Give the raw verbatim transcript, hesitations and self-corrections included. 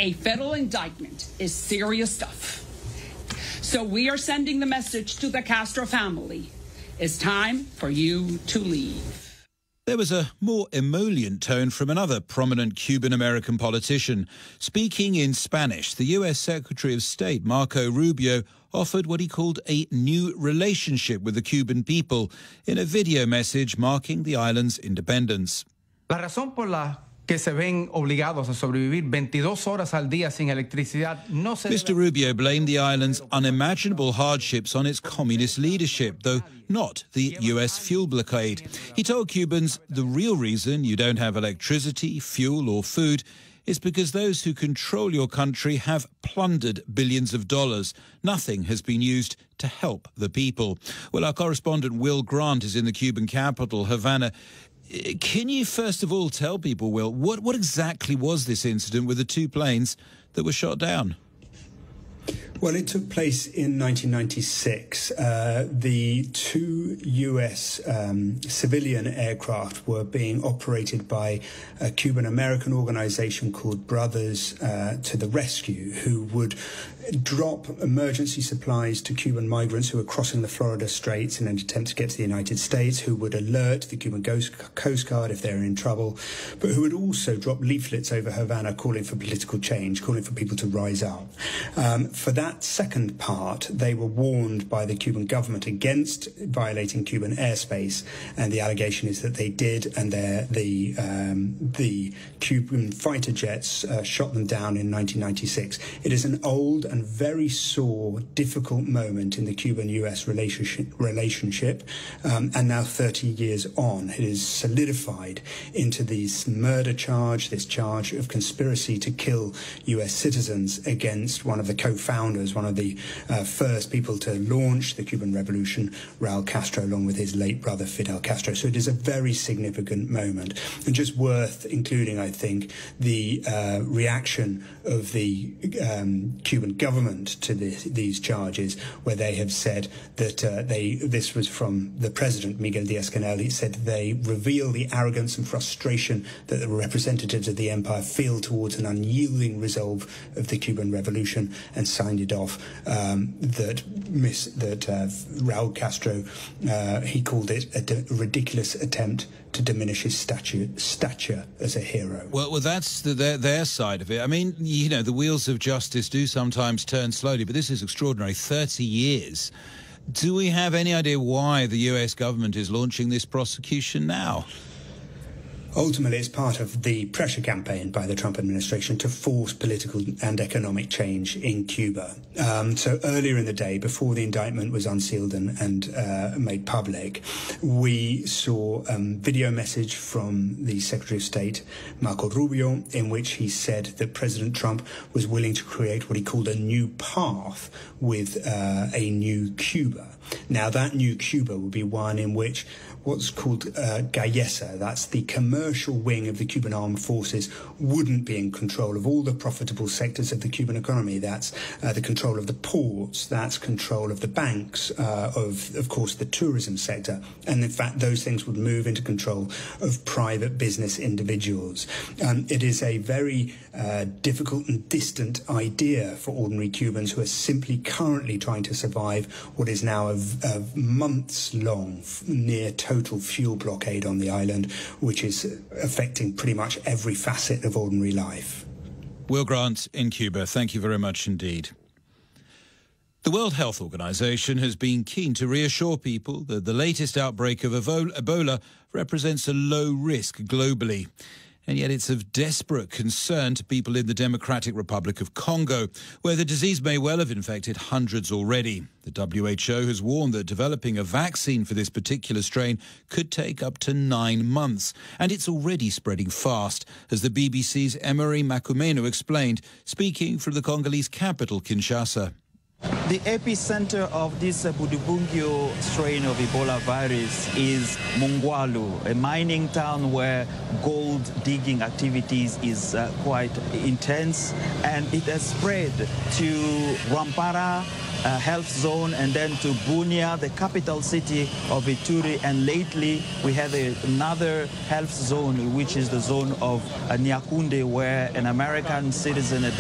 A federal indictment is serious stuff. So we are sending the message to the Castro family. It's time for you to leave. There was a more emollient tone from another prominent Cuban-American politician. Speaking in Spanish, the U S Secretary of State, Marco Rubio, offered what he called a new relationship with the Cuban people in a video message marking the island's independence. La razón por la que se ven obligados a sobrevivir veintidós horas al día sin electricidad no se Mister Rubio blamed the island's unimaginable hardships on its communist leadership, though not the U S fuel blockade. He told Cubans the real reason you don't have electricity, fuel or food is because those who control your country have plundered billions of dollars. Nothing has been used to help the people. Well, our correspondent Will Grant is in the Cuban capital, Havana. Can you first of all tell people, Will, what, what exactly was this incident with the two planes that were shot down? Well, it took place in nineteen ninety-six. Uh, the two U S um, civilian aircraft were being operated by a Cuban-American organization called Brothers uh, to the Rescue, who would drop emergency supplies to Cuban migrants who were crossing the Florida Straits in an attempt to get to the United States, who would alert the Cuban Coast Guard if they were in trouble, but who would also drop leaflets over Havana calling for political change, calling for people to rise up. Um, for that second part, they were warned by the Cuban government against violating Cuban airspace, and the allegation is that they did, and the um, the Cuban fighter jets uh, shot them down in nineteen ninety-six. It is an old and very sore, difficult moment in the Cuban-U S relationship, relationship um, and now thirty years on, it is solidified into this murder charge, this charge of conspiracy to kill U S citizens against one of the co-founders, one of the uh, first people to launch the Cuban Revolution, Raul Castro, along with his late brother Fidel Castro. So it is a very significant moment, and just worth including, I think, the uh, reaction of the um, Cuban government to this, these charges, where they have said that uh, they, this was from the president, Miguel Díaz-Canel, he said they reveal the arrogance and frustration that the representatives of the empire feel towards an unyielding resolve of the Cuban Revolution, and signed it off um, that miss, that uh, Raul Castro, uh, he called it a ridiculous attempt to diminish his stature, stature as a hero. Well, well that's the, their, their side of it. I mean, you know, the wheels of justice do sometimes turn slowly, but this is extraordinary. thirty years. Do we have any idea why the U S government is launching this prosecution now? Ultimately, it's part of the pressure campaign by the Trump administration to force political and economic change in Cuba. Um, so earlier in the day, before the indictment was unsealed and, and uh, made public, we saw a um, video message from the Secretary of State, Marco Rubio, in which he said that President Trump was willing to create what he called a new path with uh, a new Cuba. Now, that new Cuba would be one in which what's called uh, Gallesa, that's the commercial wing of the Cuban armed forces, wouldn't be in control of all the profitable sectors of the Cuban economy. That's uh, the control of the ports, that's control of the banks, uh, of, of course, the tourism sector. And in fact, those things would move into control of private business individuals. Um, it is a very uh, difficult and distant idea for ordinary Cubans who are simply currently trying to survive what is now a, a months-long, near total fuel blockade on the island, which is affecting pretty much every facet of ordinary life. Will Grant in Cuba, thank you very much indeed. The World Health Organization has been keen to reassure people that the latest outbreak of Ebola represents a low risk globally. And yet it's of desperate concern to people in the Democratic Republic of Congo, where the disease may well have infected hundreds already. The W H O has warned that developing a vaccine for this particular strain could take up to nine months. And it's already spreading fast, as the B B C's Emery Makumenu explained, speaking from the Congolese capital, Kinshasa. The epicenter of this uh, Budibungyo strain of Ebola virus is Mongwalu, a mining town where gold digging activities is uh, quite intense, and it has spread to Rwampara uh, health zone and then to Bunia, the capital city of Ituri, and lately we have a, another health zone, which is the zone of uh, Nyakunde, where an American citizen,